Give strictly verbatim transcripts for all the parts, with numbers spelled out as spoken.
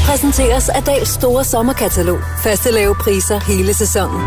præsenteres af Dahls store sommerkatalog. Faste lave priser hele sæsonen.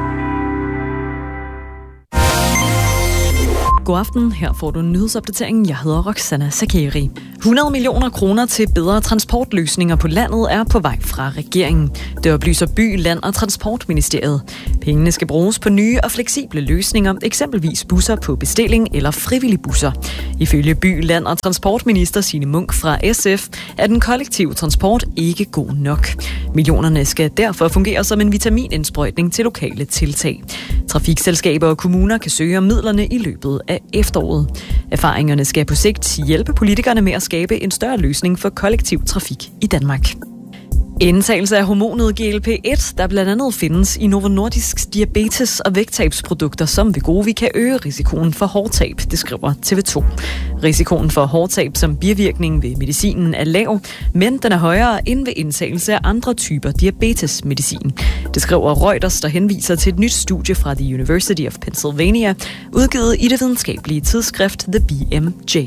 God aften, her får du nyhedsopdateringen. Jeg hedder Roxana Sakeri. hundrede millioner kroner til bedre transportløsninger på landet er på vej fra regeringen. Det oplyser By, Land og Transportministeriet. Pengene skal bruges på nye og fleksible løsninger, eksempelvis busser på bestilling eller frivillige busser. Ifølge By, Land og Transportminister Signe Munk fra S F er den kollektive transport ikke god nok. Millionerne skal derfor fungere som en vitaminindsprøjtning til lokale tiltag. Trafikselskaber og kommuner kan søge om midlerne i løbet af efteråret. Erfaringerne skal på sigt hjælpe politikerne med at skabe en større løsning for kollektiv trafik i Danmark. Indtagelse af hormonet G L P et, der blandt andet findes i Novo Nordisk diabetes- og vægttabsprodukter som Wegovy, kan øge risikoen for hårtab, det skriver T V to. Risikoen for hårtab som bivirkning ved medicinen er lav, men den er højere end ved indtagelse af andre typer diabetesmedicin. Det skriver Reuters, der henviser til et nyt studie fra The University of Pennsylvania, udgivet i det videnskabelige tidsskrift The B M J.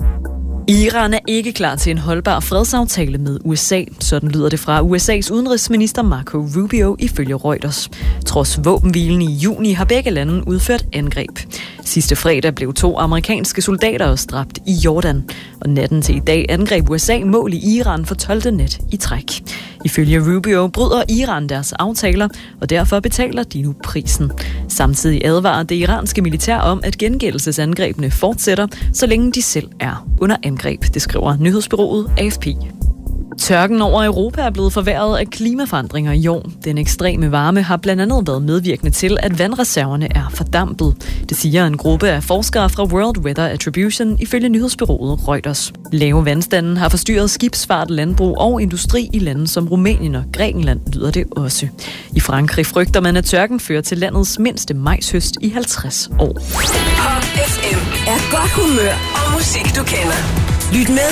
Iran er ikke klar til en holdbar fredsaftale med U S A. Sådan lyder det fra U S A's udenrigsminister Marco Rubio ifølge Reuters. Trods våbenhvilen i juni har begge lande udført angreb. Sidste fredag blev to amerikanske soldater dræbt i Jordan. Og natten til i dag angreb U S A mål i Iran for tolvte nat i træk. Ifølge Rubio bryder Iran deres aftaler, og derfor betaler de nu prisen. Samtidig advarer det iranske militær om, at gengældelsesangrebene fortsætter, så længe de selv er under angreb, det skriver nyhedsbureauet A F P. Tørken over Europa er blevet forværret af klimaforandringer i år. Den ekstreme varme har blandt andet været medvirkende til, at vandreserverne er fordampet. Det siger en gruppe af forskere fra World Weather Attribution ifølge nyhedsbureauet Reuters. Lave vandstanden har forstyrret skibsfart, landbrug og industri i lande som Rumænien og Grækenland, lyder det også. I Frankrig frygter man, at tørken fører til landets mindste majshøst i halvtreds år. Pop F M er godt humør og musik, du kender. Lyt med